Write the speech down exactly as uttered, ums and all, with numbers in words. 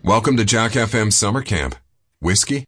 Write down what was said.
Welcome to Jack F M Summer Camp. Whiskey?